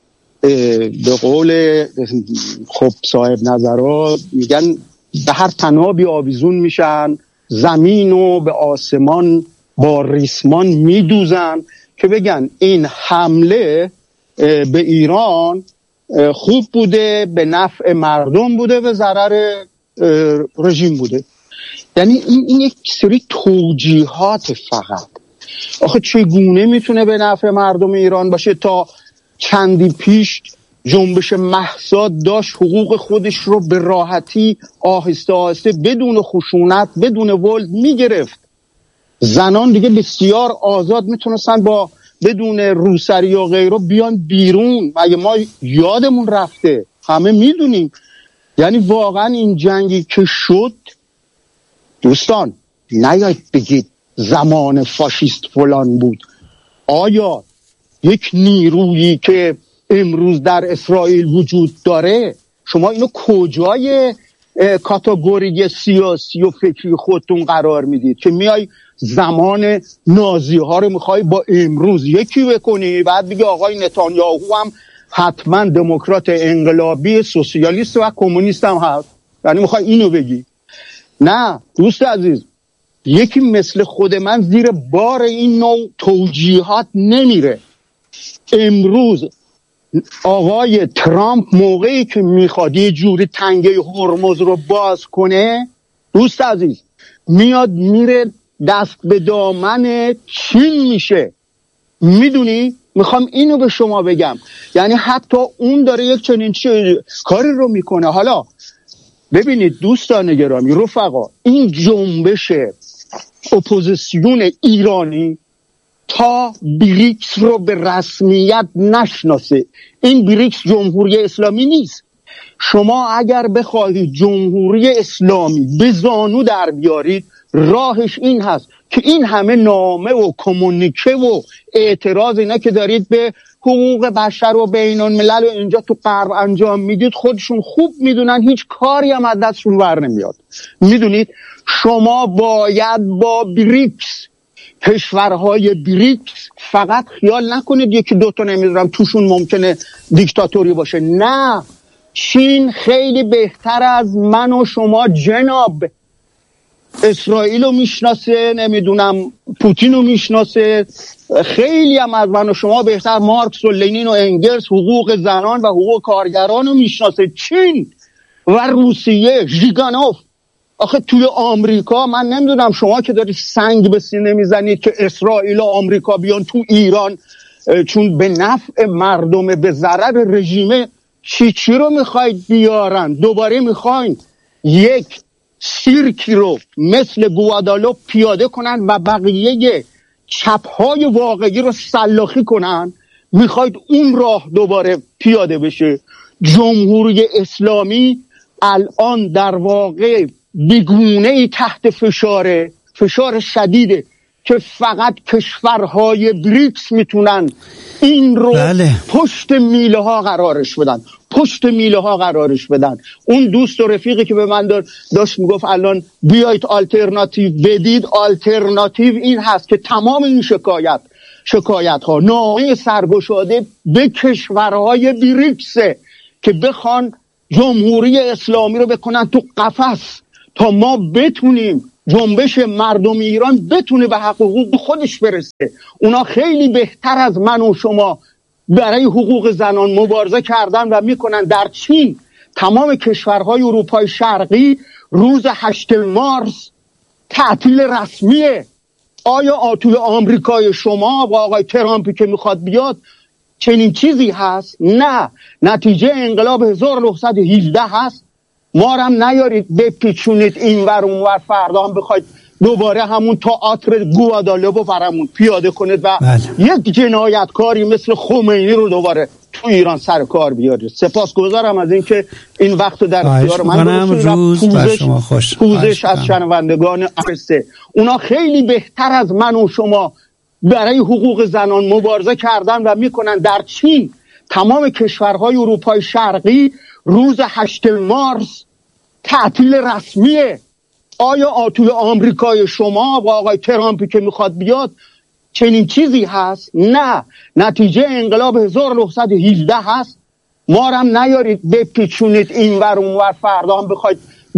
به قول خب صاحب نظرها میگن به هر تنابی آویزون میشن، زمین و به آسمان با ریسمان میدوزن که بگن این حمله به ایران خوب بوده، به نفع مردم بوده، به ضرر رژیم بوده. یعنی این, این یک سری توجیهات فقط. آخه چگونه میتونه به نفع مردم ایران باشه؟ تا چندی پیش جنبش مهسا داشت حقوق خودش رو به راحتی آهسته آهسته بدون خشونت بدون ولد میگرفت. زنان دیگه بسیار آزاد میتونستن با بدون روسری و غیره بیان بیرون. مگه ما یادمون رفته؟ همه میدونیم. یعنی واقعا این جنگی که شد، دوستان نیاید بگید زمان فاشیست فلان بود. آیا یک نیرویی که امروز در اسرائیل وجود داره، شما اینو کجای کاتگوری سیاسی و فکری خودتون قرار میدید که میای زمان نازی ها رو میخوای با امروز یکی بکنی، بعد دیگه آقای نتانیاهو هم حتما دموکرات انقلابی سوسیالیست و کمونیست هم هست، یعنی میخوای اینو بگی؟ نه دوست عزیز، یکی مثل خود من زیر بار این نوع توجیهات نمیره. امروز آقای ترامپ موقعی که میخواد یه جوری تنگه هرمز رو باز کنه، دوست عزیز میاد میره دست به دامن چین میشه. میدونی؟ میخوام اینو به شما بگم، یعنی حتی اون داره یک چنین چه کاری رو میکنه. حالا ببینید دوستان گرامی، رفقا، این جنبش اپوزیسیون ایرانی تا بریکس رو به رسمیت نشناسه، این بریکس جمهوری اسلامی نیست. شما اگر بخواهید جمهوری اسلامی به زانو در بیارید، راهش این هست که این همه نامه و کمونیکه و اعتراض اینا که دارید به حقوق بشر و بین الملل و اینجا تو غرب انجام میدید، خودشون خوب میدونن هیچ کاری هم از دستشون ور نمیاد. میدونید شما باید با بریکس، کشورهای بریکس، فقط خیال نکنید یکی دوتا نمیدونم توشون ممکنه دیکتاتوری باشه. نه، چین خیلی بهتر از من و شما جناب اسرائیل رو میشناسه، نمیدونم پوتین رو میشناسه، خیلی هم از من و شما بهتر مارکس و لنین و انگلس، حقوق زنان و حقوق کارگران رو میشناسه. چین و روسیه، ژیگانوف. آخه توی آمریکا من نمیدونم، شما که دارید سنگ به سینه میزنید که اسرائیل و آمریکا بیان تو ایران چون به نفع مردم به ضرر رژیم، چی چی رو میخواید بیارن؟ دوباره میخواین یک سیرکی رو مثل گوادالوپ پیاده کنن و بقیه چپهای واقعی رو سلاخی کنن؟ میخواید اون راه دوباره پیاده بشه؟ جمهوری اسلامی الان در واقع بیگونه‌ای تحت فشاره، فشار شدیده که فقط کشورهای بریکس میتونن این رو بله. پشت میله ها قرارش بدن، پشت میله ها قرارش بدن. اون دوست و رفیقی که به من داشت میگفت الان بیایید آلترناتیو بدید، آلترناتیو این هست که تمام این شکایت شکایت ها نامه سرگشاده به کشورهای بریکسه که بخوان جمهوری اسلامی رو بکنن تو قفس تا ما بتونیم جنبش مردم ایران بتونه به حقوق خودش برسه. اونا خیلی بهتر از من و شما برای حقوق زنان مبارزه کردن و میکنن. در چین تمام کشورهای اروپای شرقی روز هشتم مارس تعطیل رسمیه. آیا توی آمریکای شما با آقای ترامپی که میخواد بیاد چنین چیزی هست؟ نه، نتیجه انقلاب هزار و نهصد و هجده هست. ما هم نیارید بپیچونید این ور اون ور، فردا هم بخواید دوباره همون تئاتر گوادالوپو برامون پیاده کنید و بله. یک جنایتکاری مثل خمینی رو دوباره تو ایران سر کار بیارید. سپاسگزارم از اینکه این وقت رو در اختیار من گذاشتید. پوزش از شنوندگان آرسته، اونا خیلی بهتر از من و شما برای حقوق زنان مبارزه کردن و میکنن. در چین تمام کشورهای اروپای شرقی روز هشتم مارس تعطیل رسمیه. آیا توی آمریکای شما با آقای ترامپی که میخواد بیاد چنین چیزی هست؟ نه، نتیجه انقلاب هزار و نهصد و هجده هست. ما هم نیارید بپیچونید این ور اون ور، فردا هم بخواید